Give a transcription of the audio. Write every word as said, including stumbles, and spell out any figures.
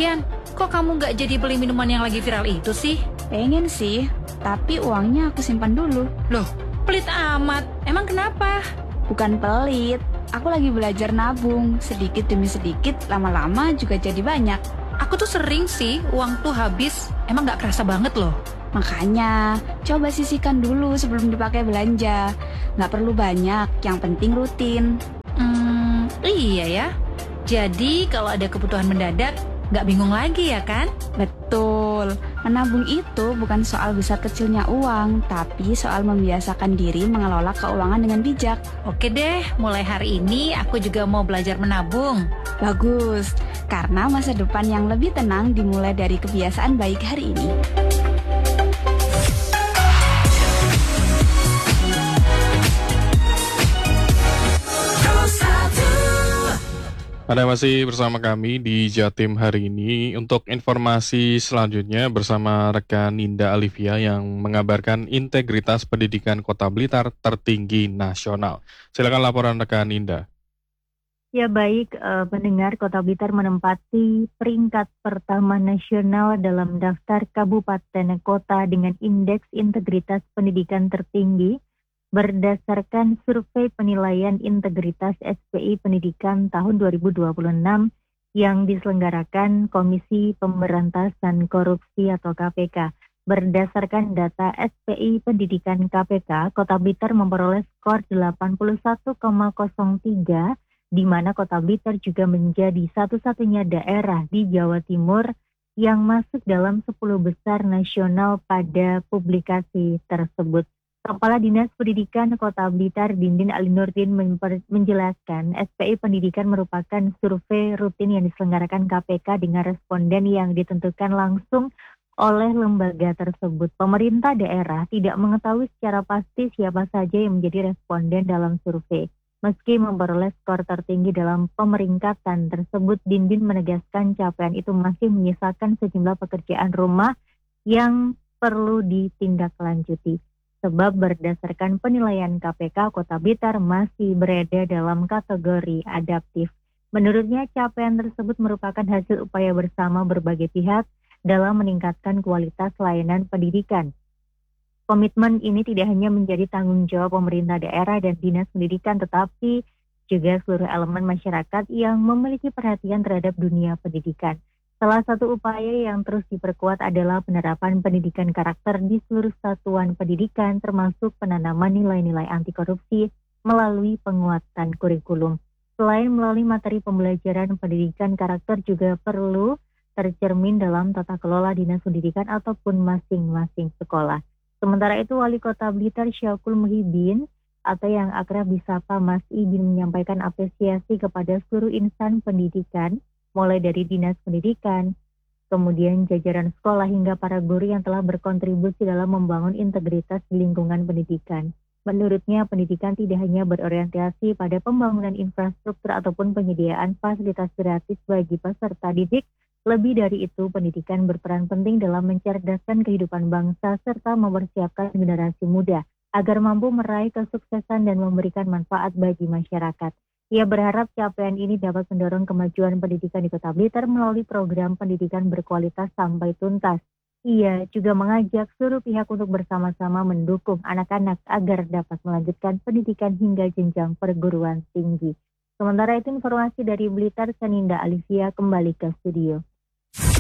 Lagian, kok kamu nggak jadi beli minuman yang lagi viral itu sih? Pengen sih, tapi uangnya aku simpan dulu. Loh, pelit amat. Emang kenapa? Bukan pelit, aku lagi belajar nabung. Sedikit demi sedikit, lama-lama juga jadi banyak. Aku tuh sering sih uang tuh habis. Emang nggak kerasa banget loh. Makanya, coba sisihkan dulu sebelum dipakai belanja. Nggak perlu banyak, yang penting rutin. Hmm, iya ya. Jadi kalau ada kebutuhan mendadak, nggak bingung lagi ya kan? Betul, menabung itu bukan soal besar kecilnya uang, tapi soal membiasakan diri mengelola keuangan dengan bijak. Oke deh, mulai hari ini aku juga mau belajar menabung. Bagus, karena masa depan yang lebih tenang dimulai dari kebiasaan baik hari ini. Anda masih bersama kami di Jatim hari ini. Untuk informasi selanjutnya bersama rekan Ninda Alivia yang mengabarkan integritas pendidikan Kota Blitar tertinggi nasional. Silakan laporan rekan Ninda. Ya baik, eh, pendengar, Kota Blitar menempati peringkat pertama nasional dalam daftar kabupaten kota dengan indeks integritas pendidikan tertinggi berdasarkan survei penilaian integritas S P I Pendidikan tahun dua ribu dua puluh enam yang diselenggarakan Komisi Pemberantasan Korupsi atau K P K. Berdasarkan data S P I Pendidikan K P K, Kota Blitar memperoleh skor delapan puluh satu koma nol tiga, di mana Kota Blitar juga menjadi satu-satunya daerah di Jawa Timur yang masuk dalam sepuluh besar nasional pada publikasi tersebut. Kepala Dinas Pendidikan Kota Blitar, Dindin Ali Nurdin, menjelaskan S P I Pendidikan merupakan survei rutin yang diselenggarakan K P K dengan responden yang ditentukan langsung oleh lembaga tersebut. Pemerintah daerah tidak mengetahui secara pasti siapa saja yang menjadi responden dalam survei. Meski memperoleh skor tertinggi dalam pemeringkatan tersebut, Dindin menegaskan capaian itu masih menyisakan sejumlah pekerjaan rumah yang perlu ditindaklanjuti. Sebab berdasarkan penilaian K P K, Kota Blitar masih berada dalam kategori adaptif. Menurutnya, capaian tersebut merupakan hasil upaya bersama berbagai pihak dalam meningkatkan kualitas layanan pendidikan. Komitmen ini tidak hanya menjadi tanggung jawab pemerintah daerah dan dinas pendidikan, tetapi juga seluruh elemen masyarakat yang memiliki perhatian terhadap dunia pendidikan. Salah satu upaya yang terus diperkuat adalah penerapan pendidikan karakter di seluruh satuan pendidikan, termasuk penanaman nilai-nilai anti korupsi melalui penguatan kurikulum. Selain melalui materi pembelajaran, pendidikan karakter juga perlu tercermin dalam tata kelola dinas pendidikan ataupun masing-masing sekolah. Sementara itu, Wali Kota Blitar Syakul Muhibin atau yang akrab disapa Mas Ibin menyampaikan apresiasi kepada seluruh insan pendidikan, mulai dari dinas pendidikan, kemudian jajaran sekolah hingga para guru yang telah berkontribusi dalam membangun integritas di lingkungan pendidikan. Menurutnya, pendidikan tidak hanya berorientasi pada pembangunan infrastruktur ataupun penyediaan fasilitas gratis bagi peserta didik. Lebih dari itu, pendidikan berperan penting dalam mencerdaskan kehidupan bangsa serta mempersiapkan generasi muda agar mampu meraih kesuksesan dan memberikan manfaat bagi masyarakat. Ia berharap capaian ini dapat mendorong kemajuan pendidikan di Kota Blitar melalui program pendidikan berkualitas sampai tuntas. Ia juga mengajak seluruh pihak untuk bersama-sama mendukung anak-anak agar dapat melanjutkan pendidikan hingga jenjang perguruan tinggi. Sementara itu, informasi dari Blitar, Ninda Alivia kembali ke studio.